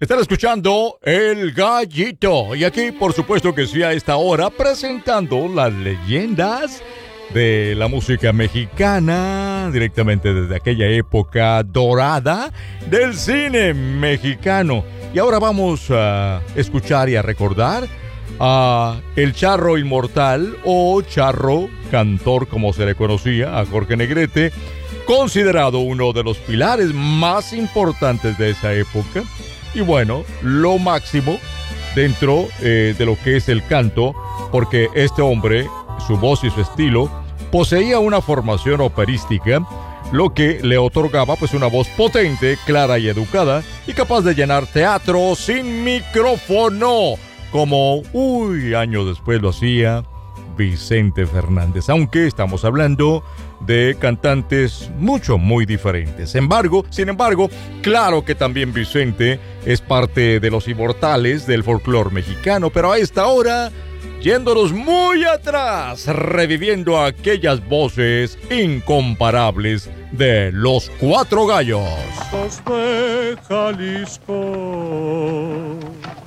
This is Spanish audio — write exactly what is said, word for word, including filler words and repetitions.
Están escuchando El Gallito. Y aquí, por supuesto que sí, a esta hora, presentando las leyendas de la música mexicana, directamente desde aquella época dorada del cine mexicano. Y ahora vamos a escuchar y a recordar a el Charro Inmortal, o Charro Cantor, como se le conocía, a Jorge Negrete, considerado uno de los pilares más importantes de esa época. Y bueno, lo máximo dentro eh, de lo que es el canto, porque este hombre, su voz y su estilo, poseía una formación operística, lo que le otorgaba pues una voz potente, clara y educada, y capaz de llenar teatro sin micrófono, como, uy, años después lo hacía Vicente Fernández, aunque estamos hablando de cantantes mucho, muy diferentes. Sin embargo, sin embargo, claro que también Vicente es parte de los inmortales del folclore mexicano, pero a esta hora, yéndonos muy atrás, reviviendo aquellas voces incomparables de los Cuatro Gallos. De Jalisco,